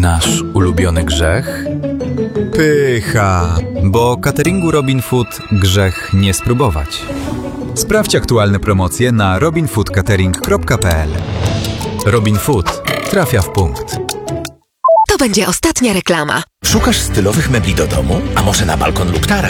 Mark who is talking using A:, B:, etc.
A: Nasz ulubiony grzech?
B: Pycha, bo cateringu Robin Food grzech nie spróbować. Sprawdź aktualne promocje na robinfoodcatering.pl. Robin Food trafia w punkt.
C: To będzie ostatnia reklama.
D: Szukasz stylowych mebli do domu? A może na balkon lub taras?